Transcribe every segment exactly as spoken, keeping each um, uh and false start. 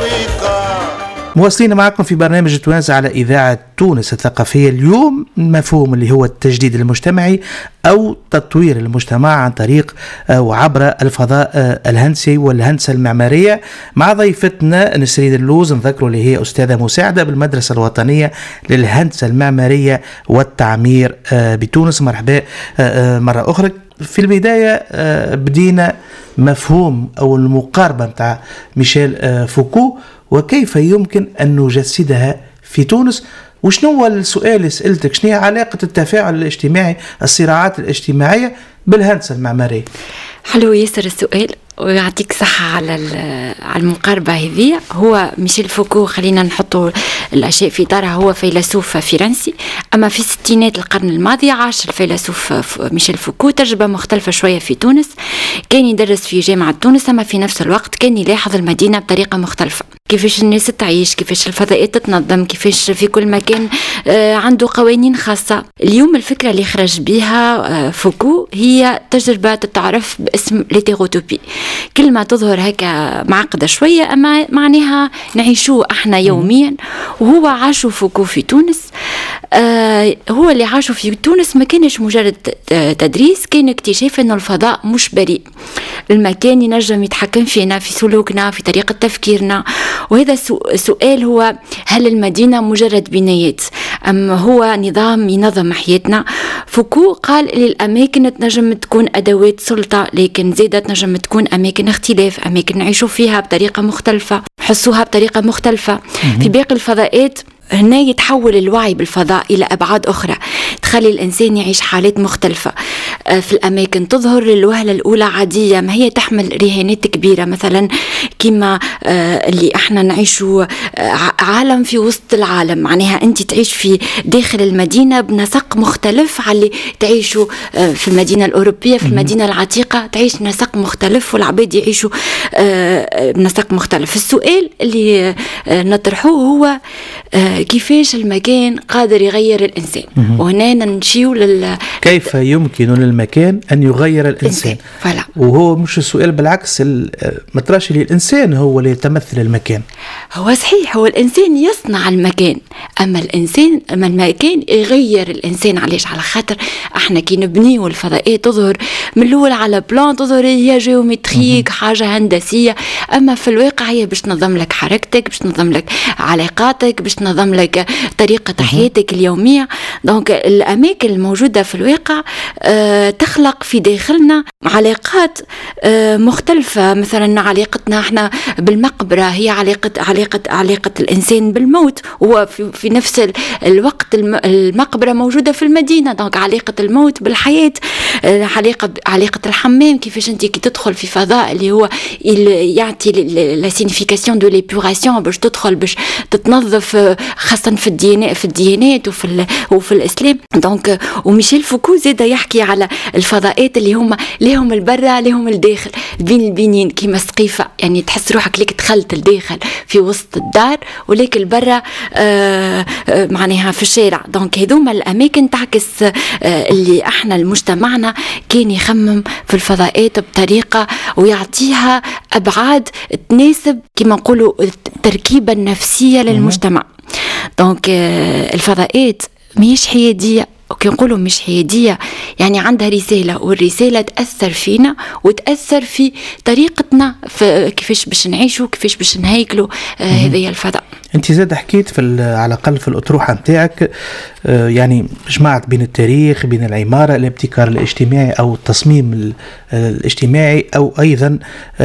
الحقيقة. مواصلين معكم في برنامج توانسة على إذاعة تونس الثقافية. اليوم المفهوم اللي هو التجديد المجتمعي أو تطوير المجتمع عن طريق وعبر الفضاء الهندسي والهندسة المعمارية، مع ضيفتنا نسرين اللوز، نذكروا اللي هي أستاذة مساعدة بالمدرسة الوطنية للهندسة المعمارية والتعمير بتونس. مرحبا مرة أخرى. في البداية بدينا مفهوم أو المقاربة متاع ميشيل فوكو وكيف يمكن أن نجسدها في تونس. وشنو هو السؤال اللي سألتك، شنو هي علاقة التفاعل الاجتماعي، الصراعات الاجتماعية بالهندسة المعمارية؟ حلو ياسر السؤال ويعطيك صحة على على المقاربة هذه. هو ميشيل فوكو، خلينا نحطوا الأشياء في إطارها، هو فيلسوف فرنسي، أما في ستينات القرن الماضي عاش الفيلسوف ميشيل فوكو تجربة مختلفة شوية في تونس. كان يدرس في جامعة تونس، أما في نفس الوقت كان يلاحظ المدينة بطريقة مختلفة، كيفاش الناس تعيش، كيفاش الفضاءات تتنظم، كيفاش في كل مكان عنده قوانين خاصة. اليوم الفكرة اللي خرج بها فوكو هي تجربة تتعرف باسم الهيتيروتوبي، كلمة تظهر هكا معقدة شوية أما معناها نعيشوه احنا يوميا. وهو عاشوا فوكو في تونس. آه هو اللي عاشوا في تونس ما كانش مجرد تدريس، كان اكتشاف أن الفضاء مش بريء، المكان ينجم يتحكم فينا، في سلوكنا، في طريقة تفكيرنا. وهذا السؤال هو هل المدينة مجرد بنايات أم هو نظام ينظم حياتنا؟ فوكو قال للأماكن تنجم تكون أدوات سلطة، لكن زادت نجم تكون أماكن اختلاف، أماكن نعيشوا فيها بطريقة مختلفة، حسوها بطريقة مختلفة. في باقي الفضاءات هنا يتحول الوعي بالفضاء إلى أبعاد أخرى تخلي الإنسان يعيش حالات مختلفة. في الأماكن تظهر للوهلة الأولى عادية، ما هي تحمل رهانات كبيرة، مثلا كما اللي احنا نعيشوا عالم في وسط العالم، معناها أنت تعيش في داخل المدينة بنسق مختلف على اللي تعيشوا في المدينة الأوروبية. في المدينة العتيقة تعيش نسق مختلف والعباد يعيشوا بنسق مختلف. السؤال اللي نطرحه هو كيفاش المكان قادر يغير الإنسان. وهنا نمشيو لل كيف يمكن للمكان أن يغير الإنسان. فلا. وهو مش السؤال، بالعكس متراش لي الإنسان هو اللي يتمثل المكان. هو صحيح، هو الإنسان يصنع المكان، أما الإنسان أما المكان يغير الإنسان. علاش؟ على خاطر احنا كي نبنيو الفضاءات تظهر من الأول على بلان، تظهر هي جيومتريك، حاجة هندسية، أما في الواقع هي باش تنظم لك حركتك، باش تنظم لك علاقاتك، باش تنظم لك طريقة حياتك اليومية. دونك الأماكن الموجودة في الواقع أه تخلق في داخلنا علاقات أه مختلفة. مثلا علاقتنا احنا بالمقبرة هي علاقة علاقة علاقة الإنسان بالموت، وفي في نفس الوقت المقبرة موجودة في المدينة. دونك علاقة الموت بالحياة، علاقة علاقة الحمام، كيفاش انت كي تدخل في فضاء اللي هو يعطي لا سينيفيكاسيون دو ليبوراسيون باش تدخل باش تتنظف، خاصة في الديانات في الديانات وفي وفي الإسلام. دونك وميشيل فوكو زاد يحكي على الفضاءات اللي هم لهم البرة لهم الداخل، بين البنين كيما سقيفة، يعني تحس روحك ليك دخلت الداخل في وسط الدار وليك البرة آه آه معناها في الشارع. دونك هذوما الأماكن تعكس آه اللي احنا المجتمعنا كان يخمم في الفضاءات بطريقة ويعطيها أبعاد تناسب كما نقولوا التركيبة النفسية للمجتمع. دونك الفضاءات مش حيادية، وكي نقولوا مش حيادية يعني عندها رسالة، والرسالة تأثر فينا وتأثر في طريقتنا في كيفاش باش نعيشوا، كيفاش باش نهيكلوا هذه الفضاء. انت زاد حكيت في على الأقل في الأطروحة متاعك يعني جمعت بين التاريخ، بين العمارة، الابتكار الاجتماعي أو التصميم الاجتماعي، أو أيضا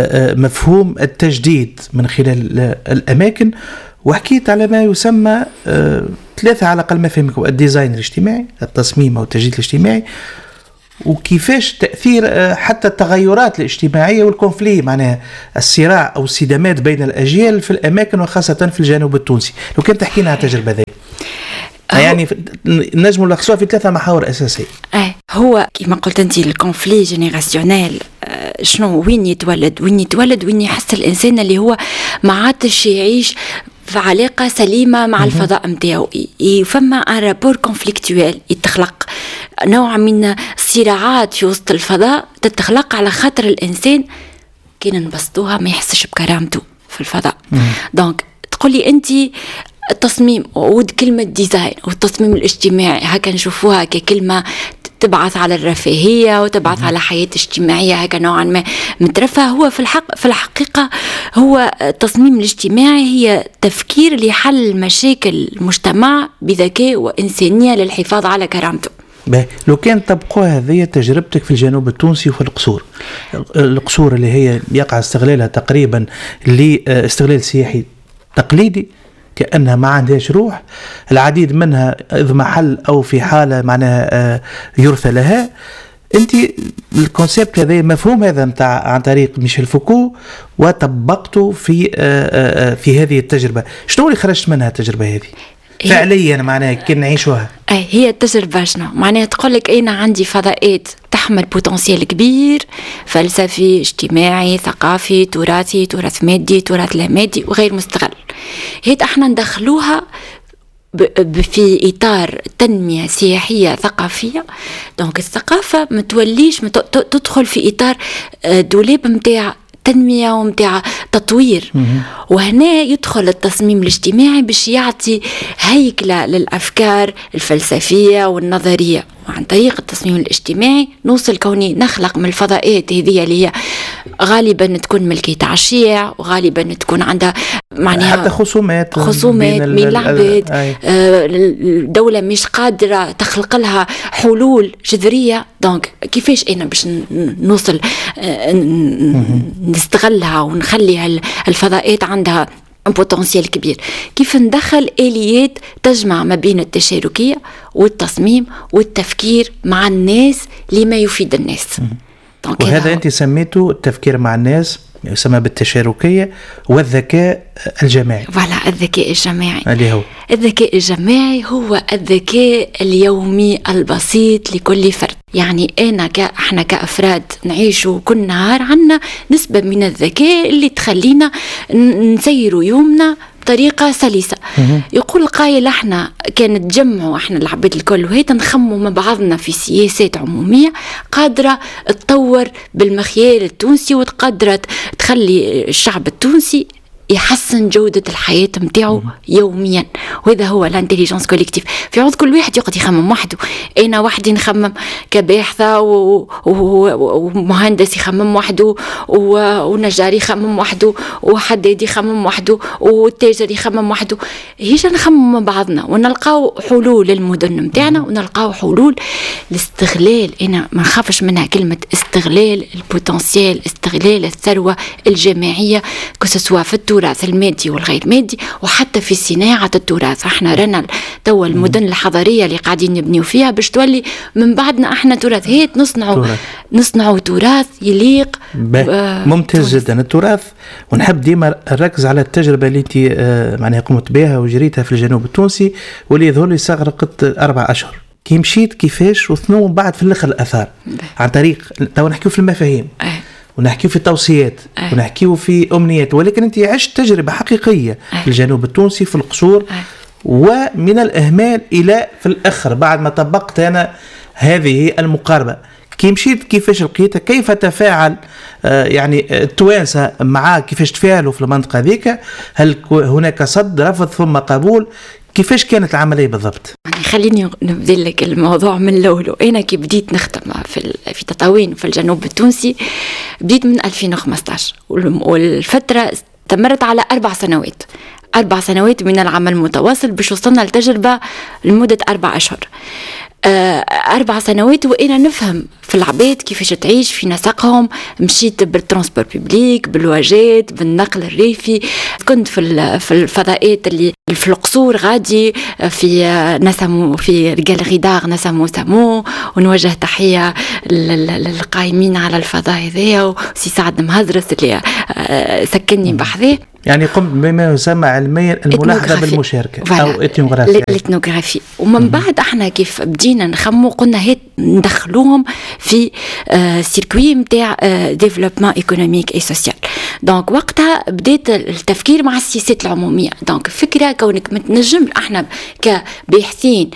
مفهوم التجديد من خلال الأماكن، وحكيت على ما يسمى آه، ثلاثة على الأقل مفاهيم: الديزاين الاجتماعي، التصميم أو التجديد الاجتماعي، وكيفاش تأثير آه، حتى التغيرات الاجتماعية والكونفلي، معناها الصراع أو الصدامات بين الأجيال في الأماكن وخاصة في الجانب التونسي. لو كنت تحكينا عن التجربة ذي يعني نجم نلخصوها في ثلاثة محاور أساسية. اه هو كما قلت أنت الكونفلي جينيراسيونيل، آه شنو وين يتولد وين يتولد وين يحس الإنسان اللي هو ما عادش يعيش في علاقة سليمة مع الفضاء متاعو، فما ان رابور كونفليكتويل يتخلق، نوع من الصراعات في وسط الفضاء تتخلق على خاطر الإنسان كان نبسطوها ما يحسش بكرامته في الفضاء. دونك تقولي أنت التصميم وكلمة ديزاين والتصميم الاجتماعي هكا نشوفوها ككلمة تبعث على الرفاهية وتبعث على حياة اجتماعية هكا نوعا ما مترفه. هو في الحق في الحقيقة هو التصميم الاجتماعي هي تفكير لحل مشاكل المجتمع بذكاء وإنسانية للحفاظ على كرامته. لو كان طبقوها هذه تجربتك في الجنوب التونسي وفي القصور القصور اللي هي يقع استغلالها تقريبا لاستغلال سياحي تقليدي كأنها ما عندهاش روح، العديد منها إذ محل أو في حالة معناها يرثى لها. أنت الكونسيبت هذا مفهوم هذا متاع عن طريق ميشيل فوكو وطبقته في في هذه التجربة. شنو اللي خرجت منها التجربة هذه فعليا معناها كي نعيشوها؟ أي هي التجربة شنو معناها؟ تقولك أنا عندي فضاءات تحمل بوتنسيال كبير فلسفي اجتماعي ثقافي تراثي تراث مادي تراث لا مادي وغير مستغل. هيت احنا ندخلوها في إطار تنمية سياحية ثقافية. دونك الثقافة متوليش تدخل في إطار دولاب متاع تنمية ومتاع تطوير. وهنا يدخل التصميم الاجتماعي باش يعطي هيكلة للأفكار الفلسفية والنظرية، وعن طريق التصميم الاجتماعي نوصل كوني نخلق من الفضاءات هذه اللي هي غالبا تكون ملكية عشيع وغالبا تكون عندها معناها حتى خصومات خصومات بين العباد. الدولة مش قادرة تخلق لها حلول جذرية. دونك كيفاش أنا باش نوصل نستغلها ونخلي الفضاءات عندها بوتنسيال كبير؟ كيف ندخل آليات تجمع ما بين التشاركية والتصميم والتفكير مع الناس لما يفيد الناس. وهذا أنت سميته التفكير مع الناس، يسمى بالتشاركية والذكاء الجماعي. فوالا الذكاء الجماعي اللي هو الذكاء الجماعي هو الذكاء اليومي البسيط لكل فرد. يعني أنا ك... احنا كأفراد نعيشوا كل نهار عنا نسبة من الذكاء اللي تخلينا نسيروا يومنا بطريقة سلسة. يقول قائل احنا كانت تجمعوا احنا العباد الكل وهيت نخموا مع بعضنا في سياسات عمومية قادرة تطور بالمخيال التونسي وتقدر تخلي الشعب التونسي يحسن جودة الحياة متاعه يوميا. وهذا هو الانتليجنس كوليكتيف. في عوض كل واحد يقعد يخمم وحده. أنا وحدي نخمم كباحثة ومهندس يخمم وحده ونجار يخمم وحده وحداد يخمم وحده والتاجر يخمم وحده. هيش نخمم مع بعضنا ونلقاو حلول للمدن متاعنا ونلقاو حلول لاستغلال. أنا ما نخافش منها كلمة استغلال البوتنسيال، استغلال الثروة الجماعية كسسوا في التو التراث المادي والغير مادي وحتى في صناعة التراث. احنا رانا توا المدن الحضارية اللي قاعدين نبنيو فيها باش تولي من بعدنا احنا تراث. هيت نصنعوا نصنعوا تراث يليق. آه ممتاز جدا التراث. ونحب ديما نركز على التجربة اللي انت آه معناها قمت بها وجريتها في الجنوب التونسي واللي يظهر لي استغرقت أربع أشهر. كي مشيت كيفاش وثنو بعد في الاخر الاثار عن طريق تو نحكيو في المفاهيم ونحكيو في توصيات أيه. ونحكيو في أمنيات، ولكن أنت عشت تجربة حقيقية أيه. في الجنوب التونسي في القصور أيه. ومن الإهمال إلى في الآخر بعد ما طبقت أنا هذه المقاربة كي مشيت كيفاش لقيتها، كيف تفاعل آه يعني التوانسة معاه، كيفاش تفاعلوا في المنطقة ذيك، هل هناك صد رفض ثم قبول، كيفاش كانت العملية بالضبط؟ يعني خليني نبدأ لك الموضوع من الأول. أنا كي بديت نخدم في في تطاوين في الجنوب التونسي بديت من ألفين وخمسة عشر والفترة استمرت على أربع سنوات أربع سنوات من العمل المتواصل باش وصلنا لتجربة لمدة أربع أشهر. أربع سنوات وأنا نفهم في العباد كيفاش تعيش في نسقهم. مشيت بالترانسبور بيبليك بالواجات بالنقل الريفي. كنت في في الفضاءات اللي في القصور غادي في نسمو في جاليري دار نسمو سامو. ونوجه تحية للقائمين على الفضاء هذايا وسي سعد مهزرس اللي سكنني بحذاه. يعني قمت بما يسمى علميا الملاحظة بالمشاركة أو إتنوغرافي. الإتنوغرافي. ومن بعد احنا كيف بدينا نخمو قلنا هيت ندخلوهم في آه سيركوي متاع آه ديفلوبمون ايكونوميك اي سوسيال. دونك وقتها بديت التفكير مع السياسات العمومية. دونك فكرة كونك متنجم احنا كباحثين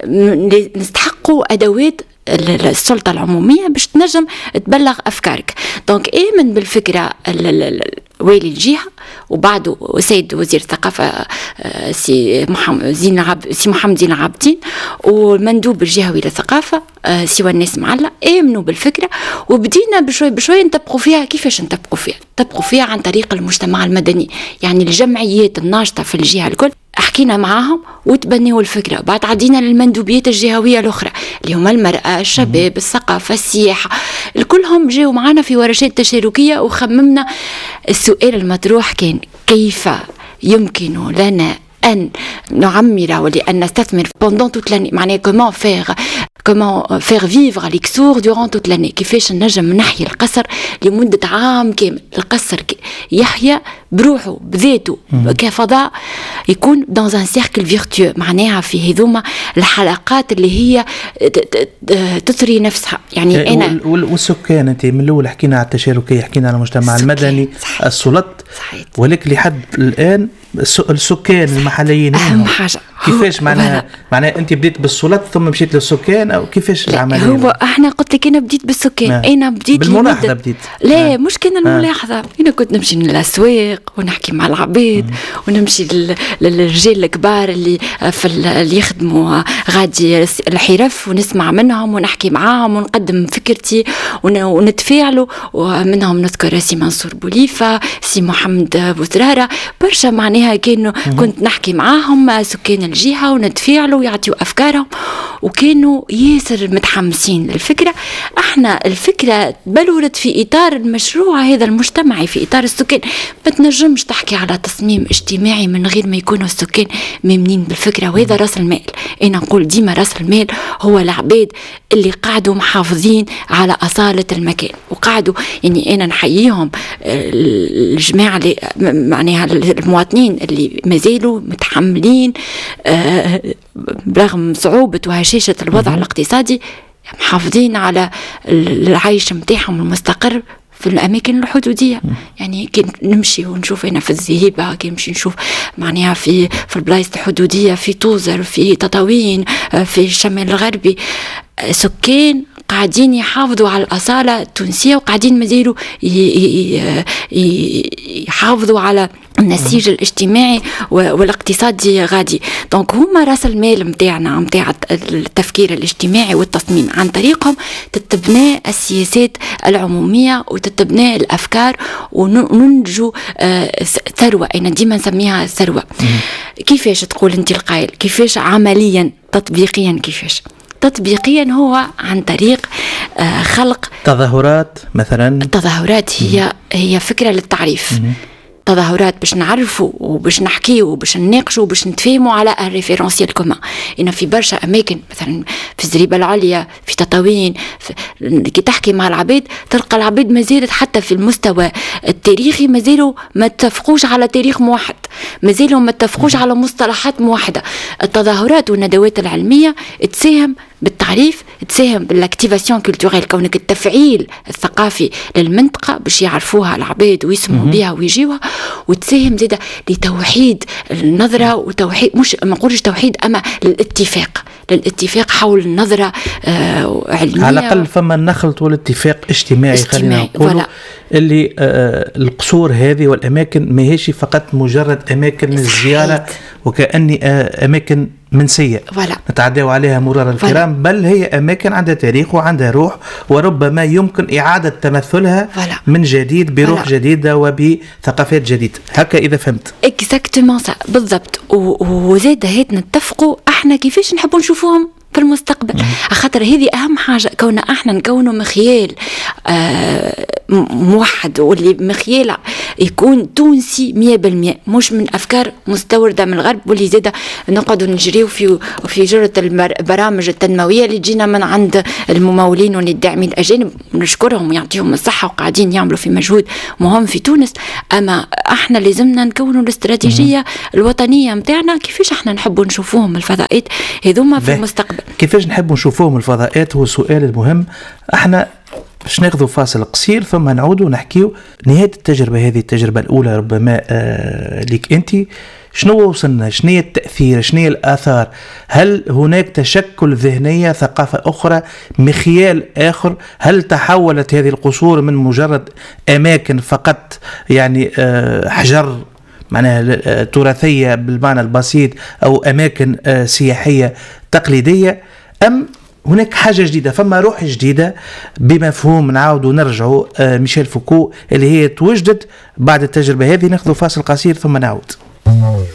نستحقوا أدوات السلطة العمومية باش تنجم تبلغ أفكارك. دونك آمن بالفكرة والي الجهة وبعده سيد وزير الثقافة سي محمد زين عب سي محمد زين العابدين والمندوب الجهوي للثقافة سوى الناس معلة آمنوا بالفكرة، وبدينا بشوي بشوي نطبقوا فيها. كيفاش نطبقوا فيها؟ نطبقوا فيها عن طريق المجتمع المدني، يعني الجمعيات الناشطة في الجهة الكل حكينا معاهم وتبنيوا الفكرة. بعد عدينا للمندوبيات الجهوية الأخرى اللي هما المرأة، الشباب، الثقافة، السياحة، الكلهم جاوا معنا في ورشات تشاركية. وخممنا السؤال المطروح كان كيف يمكن لنا أن نعمر ولأن نستثمر pendant toute l'année، معناه comment faire comment faire vivre l'Ixour durant toute l'année. كيفاش نجم نحيي القصر لمدة عام كامل. القصر يحيا بروحه بذاته كفضاء، يكون dans un cercle vertueux، معناها في هذوما الحلقات اللي هي تثري نفسها. يعني أنا والسكان، أنت من الأول حكينا على التشاركية، حكينا على المجتمع المدني، السلط، ولكن لحد الآن السكان المحليين أهم حاجة. كيفاش معناها معناها أنت بديت بالسلط ثم مشيت للسكان أو كيفاش العملية؟ هو احنا قلت لك أنا بديت بالسكان. آه. أنا بديت بالملاحظة بديت. لا آه. مش كان الملاحظة. آه. أنا كنت نمشي للأسواق ونحكي مع العبيد، مم. ونمشي للرجال الكبار اللي في اللي يخدموا غادي الحرف، ونسمع منهم ونحكي معاهم ونقدم فكرتي ونتفاعلوا. ومنهم نذكر سي منصور بوليفة، سي محمد بوزرارة، برشا معناها كانوا كنت نحكي معاهم سكان الجهة ونتفاعلوا ويعطيوا أفكارهم، وكانوا ياسر متحمسين للفكرة. احنا الفكرة بلورت في إطار المشروع هذا المجتمعي، في إطار السكان. ما تنجمش تحكي على تصميم اجتماعي من غير ما يكونوا السكان مؤمنين بالفكرة، وهذا رأس المال. أنا نقول ديما رأس المال هو العباد اللي قاعدوا محافظين على أصالة المكان، وقاعدوا يعني أنا نحييهم الجماعة اللي معناها المواطنين اللي مازالوا متحملين آه برغم صعوبة وهشاشة الوضع الاقتصادي، محافظين على العيش متاعهم المستقر في الأماكن الحدودية. يعني كي نمشي ونشوف هنا في الزهيبة، كي نمشي نشوف معناها في في البلايص الحدودية، في توزر، في تطاوين، في الشمال الغربي، سكان قاعدين يحافظوا على الأصالة التونسية، وقاعدين مازالوا يحافظوا على النسيج الاجتماعي والاقتصادي غادي. دونك هما راس المال متاعنا متاع التفكير الاجتماعي والتصميم. عن طريقهم تتبنى السياسات العمومية وتتبنى الأفكار وننجو ثروة. أنا ديما نسميها ثروة. كيفاش تقول أنت القائل؟ كيفاش عمليا تطبيقيا؟ كيفاش تطبيقيا؟ هو عن طريق خلق تظاهرات مثلا. التظاهرات هي هي فكرة للتعريف. تظاهرات باش نعرفوا وباش نحكيوا وباش نناقشوا وباش نتفاهموا على الريفيرونسيال كومان. إنه في برشا أماكن مثلا في الزريبة العليا، في تطاوين، كي تحكي مع العبيد تلقى العبيد ما زالت حتى في المستوى التاريخي ما زالوا ما اتفقوش على تاريخ موحد، ما زالوا ما اتفقوش على مصطلحات موحدة. التظاهرات والندوات العلمية تساهم بالتعريف، تساهم بالاكتيفاسيون كولتوريل، كونك التفعيل الثقافي للمنطقة باش يعرفوها العباد ويسمعوا بها ويجيوها، وتساهم زيدا لتوحيد النظرة وتوحيد، مش ما نقولش توحيد، أما للاتفاق للاتفاق حول النظرة آه علمية. على الأقل فما نخلط والاتفاق اجتماعي, اجتماعي خلينا نقول اللي آه القصور هذه والأماكن ما هيش فقط مجرد أماكن للزيارة وكأني آه أماكن منسية نتعداو عليها مرار الكرام، بل هي أماكن عندها تاريخ وعندها روح، وربما يمكن إعادة تمثلها فلا. من جديد بروح فلا. جديدة وبثقافات جديدة. هكا إذا فهمت اكزاكتومون صح بالضبط. وزاد هيت نتفقوا احنا كيفاش نحبوا نشوفوهم في المستقبل، خاطر هذه أهم حاجة، كون احنا نكونوا مخيال آه موحد، واللي مخيال يكون تونسي مية بالمية، مش من أفكار مستوردة من الغرب، واللي زادة نقعدوا نجريوا في في جرة البرامج التنموية اللي جينا من عند الممولين والداعمين الأجانب، نشكرهم ويعطيهم الصحة وقاعدين يعملوا في مجهود مهم في تونس. أما احنا لازمنا نكونوا الاستراتيجية الوطنية متاعنا، كيفاش احنا نحبوا نشوفوهم الفضاءات هذوما في المستقبل، كيفاش نحبوا نشوفوهم الفضاءات. هو السؤال المهم. احنا باش ناخذوا فاصل قصير ثم نعودوا نحكيو نهاية التجربة هذه، التجربة الأولى ربما آه ليك أنت، شنو وصلنا، شنو التأثير، شنو الآثار، هل هناك تشكل ذهنية، ثقافة أخرى، مخيال آخر، هل تحولت هذه القصور من مجرد أماكن فقط يعني آه حجر معناها تراثية بالمعنى البسيط أو أماكن سياحية تقليدية، أم هناك حاجة جديدة، فما روح جديدة بمفهوم نعاودوا نرجعوا ميشيل فوكو اللي هي توجدت بعد التجربة هذه؟ ناخذ فاصل قصير ثم نعود.